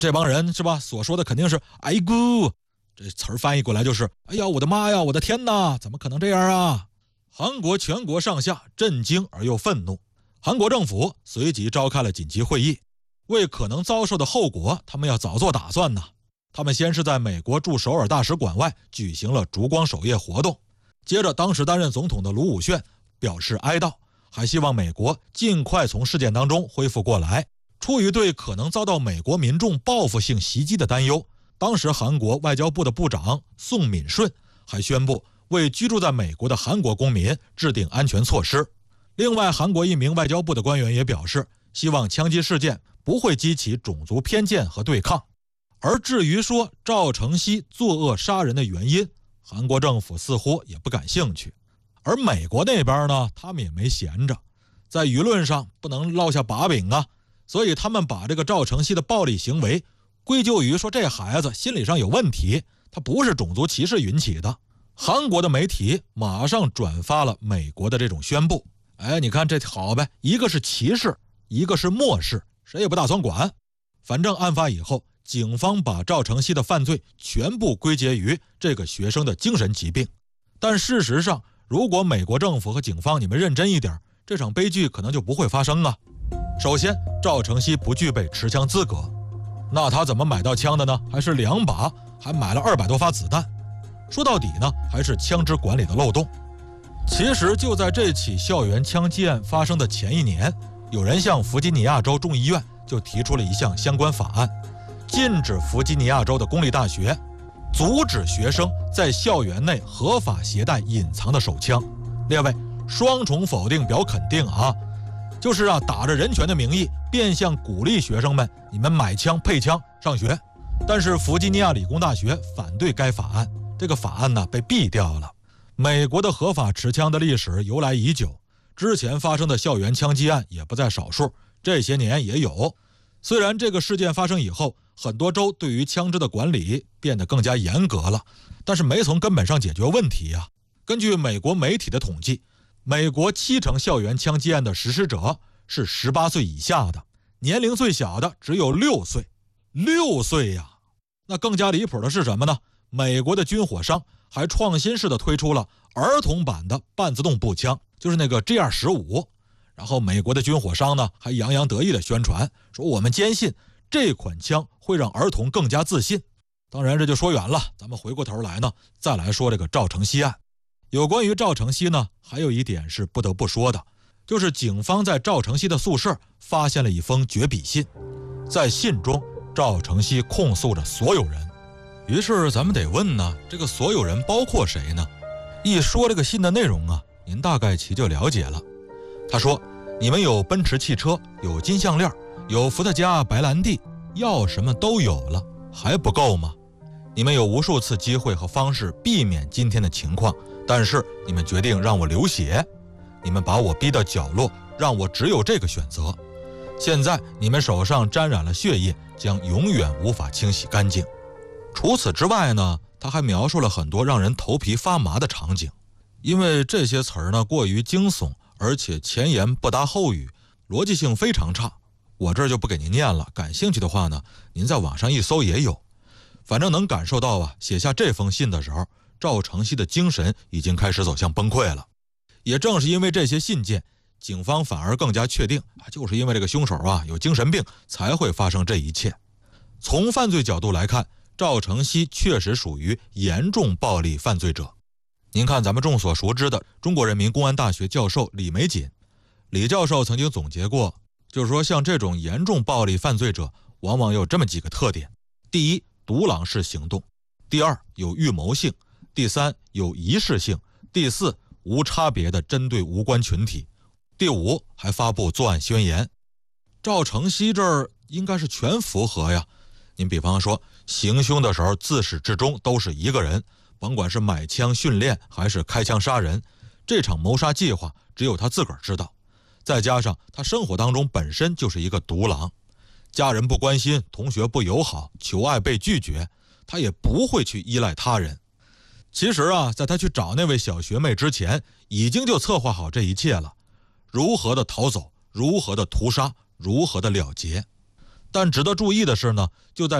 这帮人是吧，所说的肯定是哎咕，这词儿翻译过来就是哎呀我的妈呀，我的天哪，怎么可能这样啊？韩国全国上下震惊而又愤怒，韩国政府随即召开了紧急会议，为可能遭受的后果他们要早做打算呢。他们先是在美国驻首尔大使馆外举行了烛光守夜活动，接着当时担任总统的卢武铉表示哀悼，还希望美国尽快从事件当中恢复过来。出于对可能遭到美国民众报复性袭击的担忧，当时韩国外交部的部长宋敏顺还宣布为居住在美国的韩国公民制定安全措施。另外，韩国一名外交部的官员也表示，希望枪击事件不会激起种族偏见和对抗。而至于说赵承熙作恶杀人的原因，韩国政府似乎也不感兴趣。而美国那边呢，他们也没闲着，在舆论上不能落下把柄啊，所以他们把这个赵承熙的暴力行为归咎于说这孩子心理上有问题，他不是种族歧视引起的。韩国的媒体马上转发了美国的这种宣布，你看这好呗，一个是歧视，一个是漠视，谁也不打算管。反正案发以后，警方把赵承熙的犯罪全部归结于这个学生的精神疾病。但事实上，如果美国政府和警方你们认真一点，这场悲剧可能就不会发生啊。首先，赵承熙不具备持枪资格，那他怎么买到枪的呢？还是2把，还买了200多发子弹。说到底呢，还是枪支管理的漏洞。其实就在这起校园枪击案发生的前一年，有人向弗吉尼亚州众议院就提出了一项相关法案，禁止弗吉尼亚州的公立大学阻止学生在校园内合法携带隐藏的手枪。列位，双重否定表肯定啊，就是打着人权的名义变相鼓励学生们你们买枪配枪上学。但是弗吉尼亚理工大学反对该法案，这个法案呢被毙掉了。美国的合法持枪的历史由来已久，之前发生的校园枪击案也不在少数，这些年也有。虽然这个事件发生以后，很多州对于枪支的管理变得更加严格了，但是没从根本上解决问题呀。根据美国媒体的统计，美国70%校园枪击案的实施者是18岁以下的，年龄最小的只有6岁。6岁呀！那更加离谱的是什么呢？美国的军火商还创新式的推出了儿童版的半自动步枪，就是那个 G215。然后美国的军火商呢还洋洋得意的宣传说，我们坚信这款枪会让儿童更加自信。当然这就说远了，咱们回过头来呢再来说这个赵承熙案。有关于赵承熙呢，还有一点是不得不说的，就是警方在赵承熙的宿舍发现了一封绝笔信，在信中赵承熙控诉着所有人。于是咱们得问呢，这个所有人包括谁呢？一说这个信的内容啊，您大概其就了解了。他说，你们有奔驰汽车，有金项链，有伏特加、白兰地，要什么都有了，还不够吗？你们有无数次机会和方式避免今天的情况，但是你们决定让我流血，你们把我逼到角落，让我只有这个选择。现在你们手上沾染了血液，将永远无法清洗干净。除此之外呢，他还描述了很多让人头皮发麻的场景。因为这些词儿呢过于惊悚，而且前言不搭后语，逻辑性非常差，我这儿就不给您念了，感兴趣的话呢，您在网上一搜也有。反正能感受到啊，写下这封信的时候，赵承熙的精神已经开始走向崩溃了。也正是因为这些信件，警方反而更加确定就是因为这个凶手有精神病才会发生这一切。从犯罪角度来看，赵承熙确实属于严重暴力犯罪者。您看咱们众所熟知的中国人民公安大学教授李玫瑾，李教授曾经总结过，就是说像这种严重暴力犯罪者往往有这么几个特点：第一，独狼式行动；第二，有预谋性；第三，有仪式性；第四，无差别的针对无关群体；第五，还发布作案宣言。赵承熙这儿应该是全符合呀。您比方说，行凶的时候自始至终都是一个人，甭管是买枪训练还是开枪杀人，这场谋杀计划只有他自个儿知道。再加上他生活当中本身就是一个独狼，家人不关心，同学不友好，求爱被拒绝，他也不会去依赖他人。其实在他去找那位小学妹之前，已经就策划好这一切了，如何的逃走，如何的屠杀，如何的了结。 但值得注意的是呢，就在